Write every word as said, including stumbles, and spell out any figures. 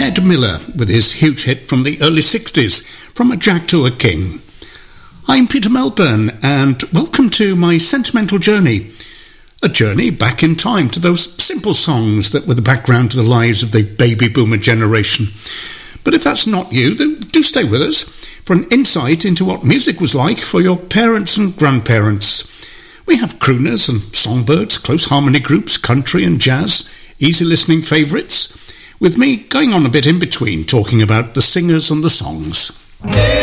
Ed Miller with his huge hit from the early sixties, From a Jack to a King. I'm Peter Melbourne, and welcome to my sentimental journey. A journey back in time to those simple songs that were the background to the lives of the baby boomer generation. But if that's not you, then do stay with us for an insight into what music was like for your parents and grandparents. We have crooners and songbirds, close harmony groups, country and jazz, easy listening favourites, with me going on a bit in between, talking about the singers and the songs.